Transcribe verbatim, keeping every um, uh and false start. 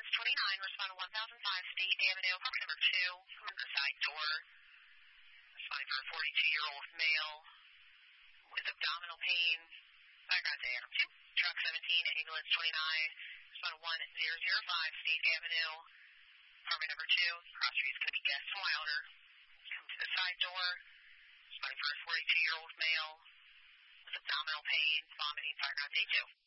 ambulance twenty-nine, respond to one thousand five State Avenue, apartment number two, from the side door. Responding for a forty-two-year-old male with abdominal pain. Background day, item two. Truck seventeen, ambulance twenty-nine, respond to one thousand five State Avenue, apartment number two. Cross street is going to be Guest Wilder. Come to the side door. Responding for a forty-two-year-old male with abdominal pain, vomiting. Background day two.